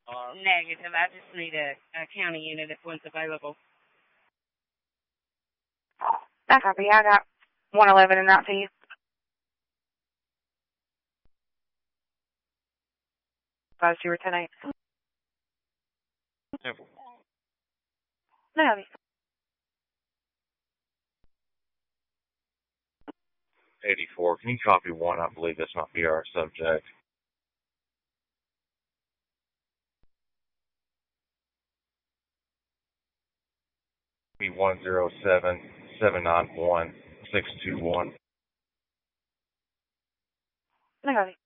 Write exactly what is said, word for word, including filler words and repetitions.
Negative. I just need a, a county unit if one's available. That's copy. I got one eleven and nineteen. Five zero ten eight. No. eighty-four. Can you copy one? I believe this might be our subject. Be one zero seven seven nine one six two one. No.